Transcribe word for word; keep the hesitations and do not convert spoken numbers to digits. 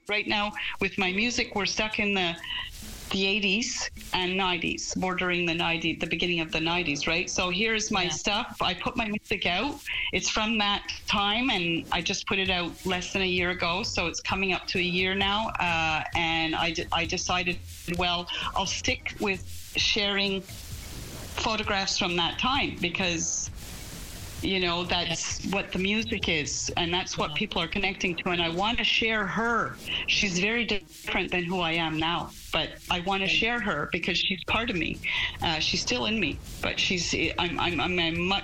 right now with my music, we're stuck in the the eighties and nineties, bordering the nineties, the beginning of the nineties, right? So here's my yeah. stuff. I put my music out. It's from that time, and I just put it out less than a year ago, so it's coming up to a year now. Uh, and I, d- I decided, well, I'll stick with sharing photographs from that time because, you know, that's what the music is, and that's what people are connecting to. And I want to share her. She's very different than who I am now, but I want to share her because she's part of me. Uh, she's still in me, but she's I'm I'm I'm a much